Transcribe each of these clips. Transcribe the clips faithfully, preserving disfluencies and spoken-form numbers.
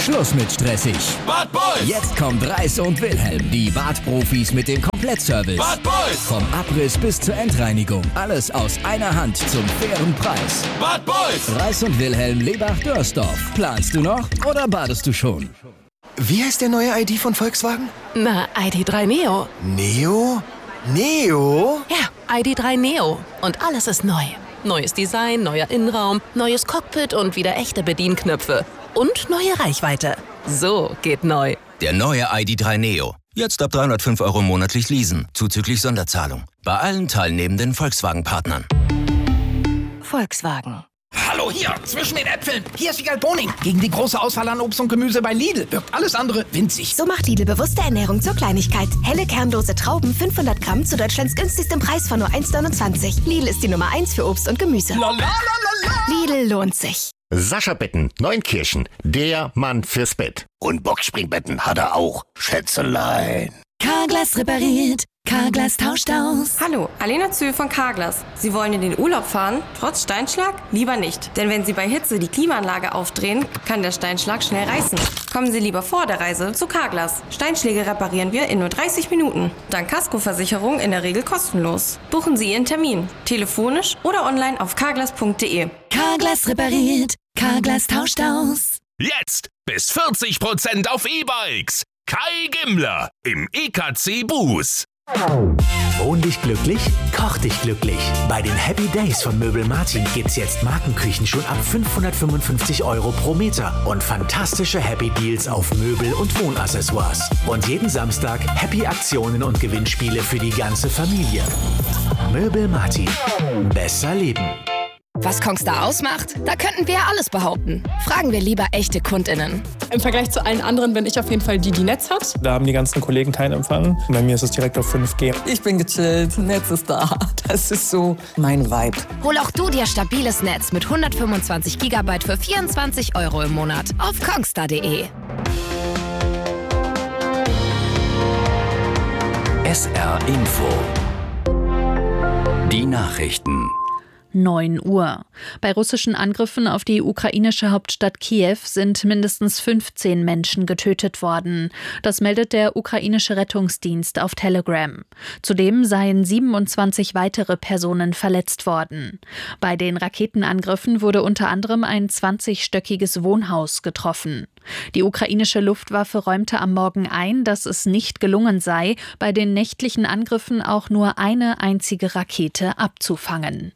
Schluss mit stressig. Bad Boys! Jetzt kommt Reis und Wilhelm, die Badprofis mit dem Komplettservice. Bad Boys! Vom Abriss bis zur Endreinigung. Alles aus einer Hand zum fairen Preis. Bad Boys! Reis und Wilhelm Lebach-Dörsdorf. Planst du noch oder badest du schon? Wie heißt der neue I D von Volkswagen? Na, I D drei Neo. Neo? Neo? Ja, I D drei Neo. Und alles ist neu. Neues Design, neuer Innenraum, neues Cockpit und wieder echte Bedienknöpfe. Und neue Reichweite. So geht neu. Der neue I D drei Neo. Jetzt ab dreihundertfünf Euro monatlich leasen, zuzüglich Sonderzahlung. Bei allen teilnehmenden Volkswagen-Partnern. Volkswagen. Hallo, hier, zwischen den Äpfeln. Hier ist Wiegald Boning. Gegen die große Auswahl an Obst und Gemüse bei Lidl wirkt alles andere winzig. So macht Lidl bewusste Ernährung zur Kleinigkeit. Helle kernlose Trauben, fünfhundert Gramm zu Deutschlands günstigstem Preis von nur eins neunundzwanzig. Lidl ist die Nummer eins für Obst und Gemüse. La, la, la, la, la. Lidl lohnt sich. Sascha Betten, Neunkirchen, der Mann fürs Bett. Und Boxspringbetten hat er auch, Schätzelein. Carglass repariert, Carglass tauscht aus. Hallo, Alena Zühl von Carglass. Sie wollen in den Urlaub fahren, trotz Steinschlag? Lieber nicht. Denn wenn Sie bei Hitze die Klimaanlage aufdrehen, kann der Steinschlag schnell reißen. Kommen Sie lieber vor der Reise zu Carglass. Steinschläge reparieren wir in nur dreißig Minuten. Dank Kaskoversicherung in der Regel kostenlos. Buchen Sie Ihren Termin, telefonisch oder online auf carglass punkt de. Carglass repariert, Carglass tauscht aus. Jetzt bis vierzig Prozent auf E-Bikes. Kai Gimmler im E K C Buß. Wohn dich glücklich, koch dich glücklich. Bei den Happy Days von Möbel Martin gibt's jetzt Markenküchen schon ab fünfhundertfünfundfünfzig Euro pro Meter und fantastische Happy Deals auf Möbel und Wohnaccessoires. Und jeden Samstag Happy Aktionen und Gewinnspiele für die ganze Familie. Möbel Martin. Besser leben. Was Kongstar ausmacht? Da könnten wir ja alles behaupten. Fragen wir lieber echte KundInnen. Im Vergleich zu allen anderen bin ich auf jeden Fall die, die Netz hat. Da haben die ganzen Kollegen keinen Empfang. Bei mir ist es direkt auf fünf G. Ich bin gechillt, Netz ist da. Das ist so mein Vibe. Hol auch du dir stabiles Netz mit hundertfünfundzwanzig Gigabyte für vierundzwanzig Euro im Monat auf kongstar punkt de. S R Info. Die Nachrichten. neun Uhr. Bei russischen Angriffen auf die ukrainische Hauptstadt Kiew sind mindestens fünfzehn Menschen getötet worden. Das meldet der ukrainische Rettungsdienst auf Telegram. Zudem seien siebenundzwanzig weitere Personen verletzt worden. Bei den Raketenangriffen wurde unter anderem ein zwanzigstöckiges Wohnhaus getroffen. Die ukrainische Luftwaffe räumte am Morgen ein, dass es nicht gelungen sei, bei den nächtlichen Angriffen auch nur eine einzige Rakete abzufangen.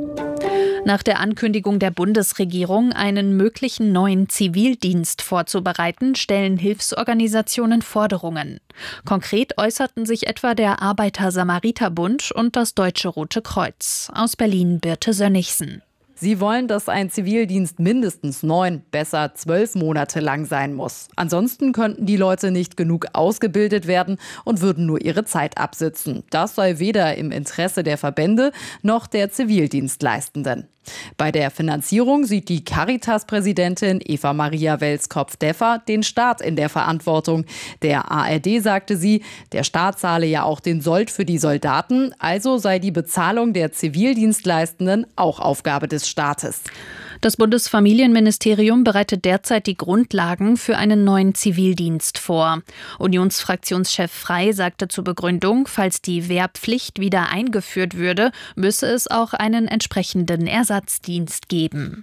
Nach der Ankündigung der Bundesregierung, einen möglichen neuen Zivildienst vorzubereiten, stellen Hilfsorganisationen Forderungen. Konkret äußerten sich etwa der Arbeiter-Samariter-Bund und das Deutsche Rote Kreuz. Aus Berlin Birte Sönnigsen. Sie wollen, dass ein Zivildienst mindestens neun, besser zwölf Monate lang sein muss. Ansonsten könnten die Leute nicht genug ausgebildet werden und würden nur ihre Zeit absitzen. Das sei weder im Interesse der Verbände noch der Zivildienstleistenden. Bei der Finanzierung sieht die Caritas-Präsidentin Eva Maria Welskopf-Deffer den Staat in der Verantwortung. Der A R D sagte sie, der Staat zahle ja auch den Sold für die Soldaten, also sei die Bezahlung der Zivildienstleistenden auch Aufgabe des Staates. Das Bundesfamilienministerium bereitet derzeit die Grundlagen für einen neuen Zivildienst vor. Unionsfraktionschef Frey sagte zur Begründung, falls die Wehrpflicht wieder eingeführt würde, müsse es auch einen entsprechenden Ersatzdienst geben.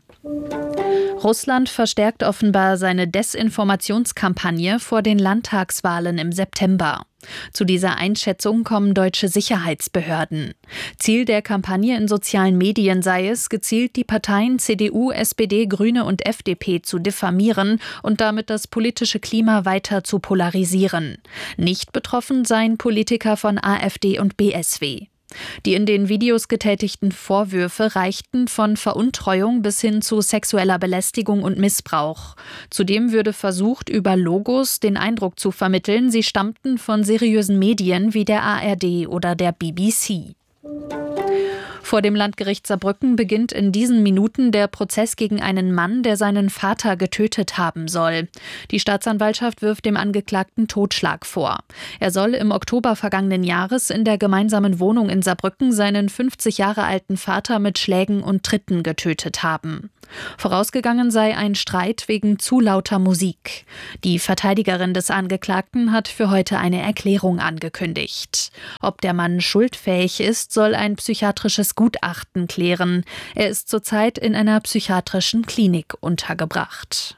Russland verstärkt offenbar seine Desinformationskampagne vor den Landtagswahlen im September. Zu dieser Einschätzung kommen deutsche Sicherheitsbehörden. Ziel der Kampagne in sozialen Medien sei es, gezielt die Parteien C D U, S P D, Grüne und F D P zu diffamieren und damit das politische Klima weiter zu polarisieren. Nicht betroffen seien Politiker von A f D und B S W. Die in den Videos getätigten Vorwürfe reichten von Veruntreuung bis hin zu sexueller Belästigung und Missbrauch. Zudem würde versucht, über Logos den Eindruck zu vermitteln, sie stammten von seriösen Medien wie der A R D oder der B B C. Vor dem Landgericht Saarbrücken beginnt in diesen Minuten der Prozess gegen einen Mann, der seinen Vater getötet haben soll. Die Staatsanwaltschaft wirft dem Angeklagten Totschlag vor. Er soll im Oktober vergangenen Jahres in der gemeinsamen Wohnung in Saarbrücken seinen fünfzig Jahre alten Vater mit Schlägen und Tritten getötet haben. Vorausgegangen sei ein Streit wegen zu lauter Musik. Die Verteidigerin des Angeklagten hat für heute eine Erklärung angekündigt. Ob der Mann schuldfähig ist, soll ein psychiatrisches Gutachten klären. Er ist zurzeit in einer psychiatrischen Klinik untergebracht.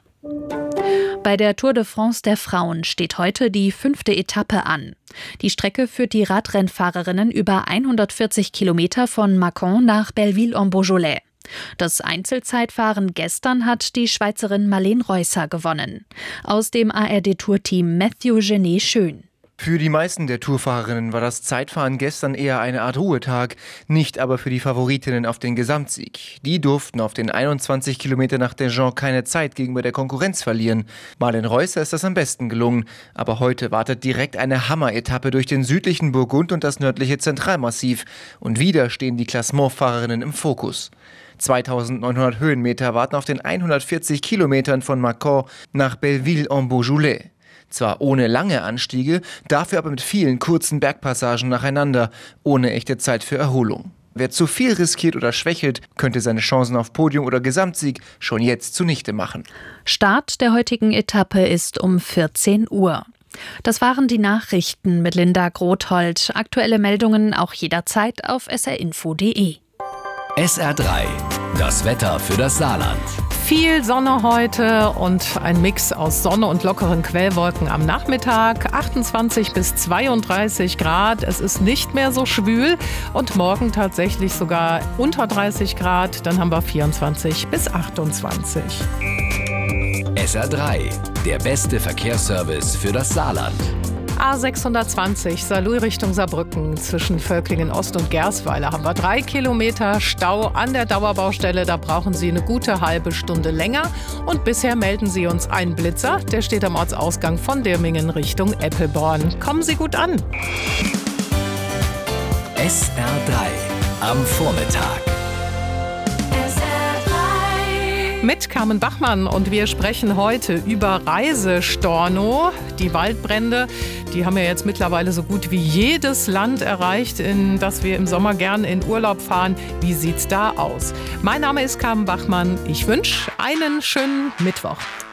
Bei der Tour de France der Frauen steht heute die fünfte Etappe an. Die Strecke führt die Radrennfahrerinnen über hundertvierzig Kilometer von Mâcon nach Belleville-en-Beaujolais. Das Einzelzeitfahren gestern hat die Schweizerin Marlene Reusser gewonnen. Aus dem A R D-Tourteam Mathieu Genet-Schön. Für die meisten der Tourfahrerinnen war das Zeitfahren gestern eher eine Art Ruhetag, nicht aber für die Favoritinnen auf den Gesamtsieg. Die durften auf den einundzwanzig Kilometer nach Dijon keine Zeit gegenüber der Konkurrenz verlieren. Marlene Reusser ist das am besten gelungen, aber heute wartet direkt eine Hammer-Etappe durch den südlichen Burgund und das nördliche Zentralmassiv. Und wieder stehen die Klassementfahrerinnen im Fokus. zweitausendneunhundert Höhenmeter warten auf den hundertvierzig Kilometern von Mâcon nach Belleville-en-Beaujolais. Zwar ohne lange Anstiege, dafür aber mit vielen kurzen Bergpassagen nacheinander, ohne echte Zeit für Erholung. Wer zu viel riskiert oder schwächelt, könnte seine Chancen auf Podium oder Gesamtsieg schon jetzt zunichte machen. Start der heutigen Etappe ist um vierzehn Uhr. Das waren die Nachrichten mit Linda Grothold. Aktuelle Meldungen auch jederzeit auf s r info punkt d e. S R drei, das Wetter für das Saarland. Viel Sonne heute und ein Mix aus Sonne und lockeren Quellwolken am Nachmittag. achtundzwanzig bis zweiunddreißig Grad. Es ist nicht mehr so schwül und morgen tatsächlich sogar unter dreißig Grad. Dann haben wir vierundzwanzig bis achtundzwanzig. S R drei, der beste Verkehrsservice für das Saarland. A sechshundertzwanzig, Saarlouis Richtung Saarbrücken. Zwischen Völklingen Ost und Gersweiler haben wir drei Kilometer Stau an der Dauerbaustelle. Da brauchen Sie eine gute halbe Stunde länger. Und bisher melden Sie uns einen Blitzer. Der steht am Ortsausgang von Dirmingen Richtung Eppelborn. Kommen Sie gut an. S R drei am Vormittag. Mit Carmen Bachmann und wir sprechen heute über Reisestorno. Die Waldbrände, die haben ja jetzt mittlerweile so gut wie jedes Land erreicht, in das wir im Sommer gern in Urlaub fahren. Wie sieht's da aus? Mein Name ist Carmen Bachmann. Ich wünsche einen schönen Mittwoch.